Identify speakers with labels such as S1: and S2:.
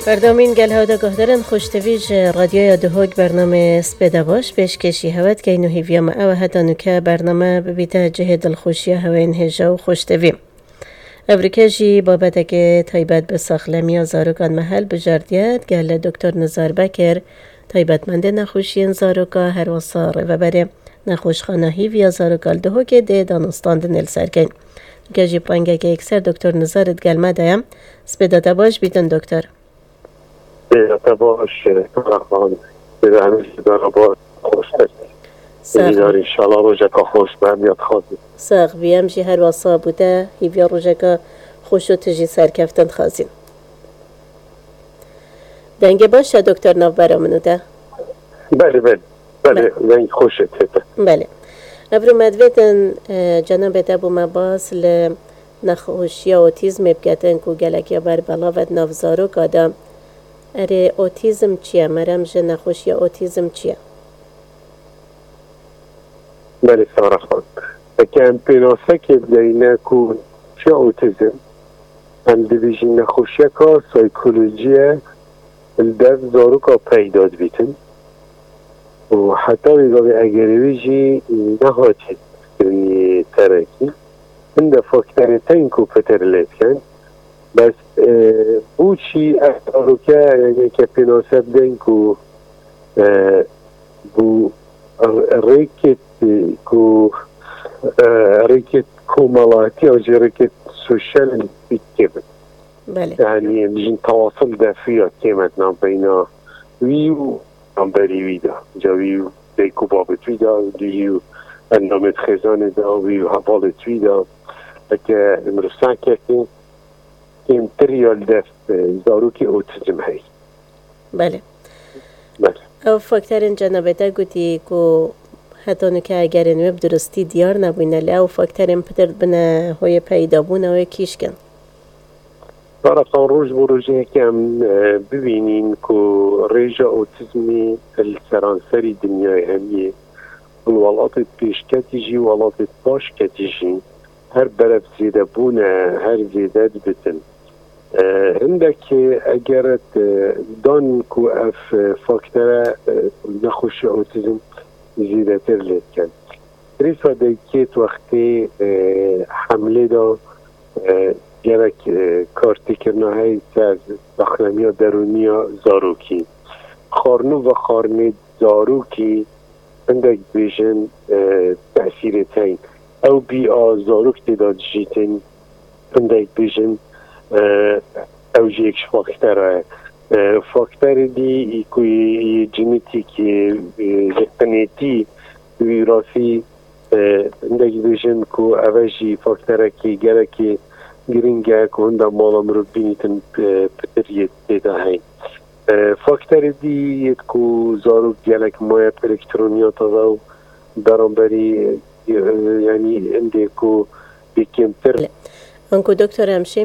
S1: بردامین گل هادا گهدارن خوشتویج رادیوی دهوگ برنامه سپیده باش پیش کشی هوت که اینو هیویم او هدانو که برنامه ببیته جه دلخوشی هوین هجا و خوشتوی ابریکه جی بابته که تایبت به ساخلمی زاروکان محل بجاردیت گل دکتر نزار بکر تایبتمند نخوشین زاروکا هر وصاره و بره نخوشخانه هیویا زاروکال دهوگ ده دانستاند نل سرکن که جی پرنگه که اکسر دکتر نزارت گلمه دایم سپیده باش بیتن دکتر
S2: باش کارخان به همیشه دارم با خوش هست ایدار انشاءالله روژکا خوش برمیاد خوازی
S1: ساق بیم جی هر واسا بوده هیویا روژکا خوش و تجی سرکفتن خوازین دنگه باشه دکتر ناو برامونو ده
S2: بله خوشت هده
S1: بله ابرو مدویدن جناب دبو مباس لنخوشی اوتیزم بگتن که گلکی بر بلاوت نافزارو کادا اره اوتیزم چیه؟ مرم جه نخوشی اوتیزم چیه؟
S2: بله سارا خان اکن پیناسه که دینه که چه اوتیزم هم دیویژی نخوشی که سایکولوژی الدر زارو که پیداد بیتن و حتی بیگاوی اگریویجی نهاتی ترکی هنده فاکتریتین که پتر لیت کن بس بوچی اختارو که یعنی که پیناسب دین که بو ریکت کومالاتی او جی ریکت سوشل بیت
S1: بله
S2: یعنی بجین تواصل دفیات کمت نام بینا ویو نام بری ویدا جا ویو دیکو بابت ویدا ویو انامت خزان دا ویو حوالت ویدا اکه امرسان که این تریال دست زاروکی اوتیزم هست
S1: بله او فاکترین جنابه گوتی که حتی که اگر این وب درستی دیار نبوینه لی او فاکترین پتر بنا های پیدا بونه و کیش کن
S2: برای روز بروژه کم ببینین که ریجا اوتیزمی السرانسری دنیای همیه الولات پیشکتی جی ولات پاشکتی جی هر برف زیده بونه هر زیده بتن عندك اگر دان کو اف فاکتور نخوش اوتیزم زیده تر لید کن ریسا دیکیت وقتی حمله دا گرک کارتی کرنه های سر بخنمی درونی زاروکی خارنو و خارنی زاروکی عندك بیشن تأثیر تین او بی زاروک دیداد جیتن عندك بیشن او یک فاکتور دی کوی جنتیکی ژنتی ویراسی اندکی بیشن کو اوشی فاکتور کی گرکی گرینگه که هنده مالام رو بینیتن پتریت دیده هین فاکتور دی کو زارو گلک مایب الکترونیات و برانبری یعنی انده کو بکمتر
S1: انکو دکتر همشه